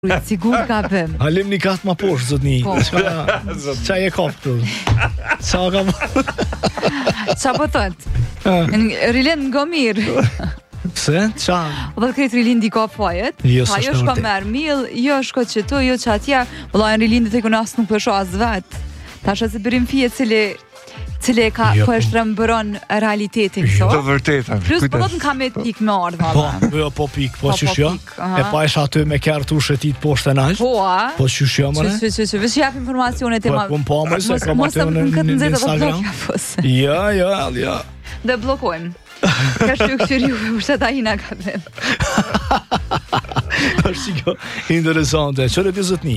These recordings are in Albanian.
Sigur ka bëm. Halim një katë ma poshtë, zotni. Qa je kopë Qa ka Qa po thot? Rilin nga mirë. Pse? Qa? O dhe këtë rilin di ka fajet. Jo, pa jo shko merë mil, jo shko që tu, jo që atje. Vëlla e rilin dhe të kënë asë nuk përsho asë vetë. Ta shë se bërim fije cili ka po e shtrembëron realitetin Jo, vërteta. Plus po do të kam me pik me ardhë. Po pik, po qyshjo. E pa isha aty me kjarë tu shetit poshtë e nalë. Po qyshjo mëre. Që vësh jap informacionet e ma. Po më se kam aty në Instagram. Ja. Dhe blokojmë. Ka shtu këqyri u shtet ajina ka dhe. është që interesante. Qërë të zëtni?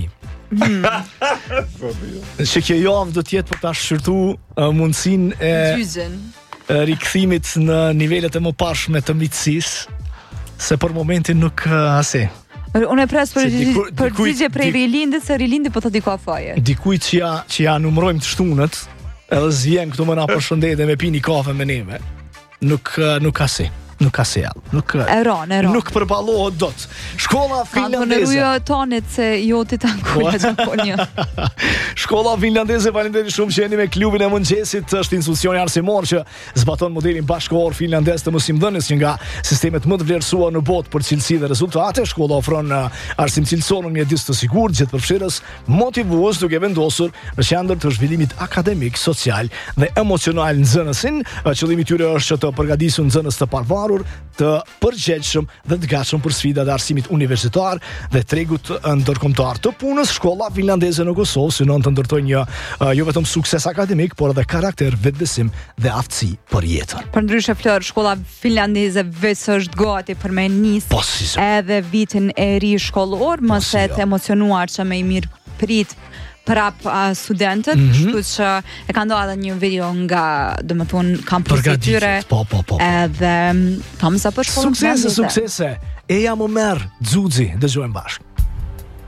Që kjo javë do tjetë për ta shqyrtu mundësin e rikthimit në nivellet e më pashme të mitësisë, se për momentin nuk ase. Unë e pres për gjigje prej rilindit, se rilindit po të diko faje. Dikujt që ja numrojmë të shtunët, edhe zjen këtu më na përshëndetje me pini kafe me neve, nuk ase. Nuk ase jallë. Nuk përballohet dot. Shkolla finlandeze. Në rujo tonit se jo ti ta nkuja Japonia. Shkolla finlandeze, faleminderit shumë që jeni me klubin e mëngjesit. Është institucioni arsimor që zbaton modelin bashkëkohor finlandez të mësimdhënies, që nga sistemet më të vlerësuar në botë për cilësi dhe rezultate. Shkolla ofron arsim cilësor në mjedis të sigurt, gjithë përfshirës, motivues, duke vendosur në qendër të zhvillimit akademik, social dhe emocional nxënësin. Qëllimi i tyre është që të përgatisin nxënës të parvarur, të përgjegjshëm dhe të gatshëm për sfidat e arsimit universitar dhe tregut ndërkombëtar të punës. Shkolla finlandeze në Kosovë synon të ndërtojë një jo vetëm sukses akademik, por edhe karakter, vetbesim dhe aftësi për jetën. Përndryshe Flor, shkolla finlandeze vetë është gati për me nis edhe vitin e ri shkollor, mos e të emocionuar që me i mirë prit prap studentët, kështu që e ka ndoa edhe një video nga, domethënë, kampusi i tyre. Po. Edhe kam sa për shkollën. Suksese. E jam më merr Xuxi, dëgjojmë bashkë.